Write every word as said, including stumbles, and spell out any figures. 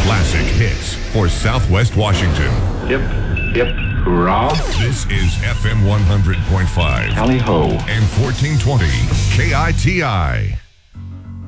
Classic hits for Southwest Washington. Hip, hip, hurrah. This is F M one hundred point five. Tally ho. And fourteen twenty K I T I.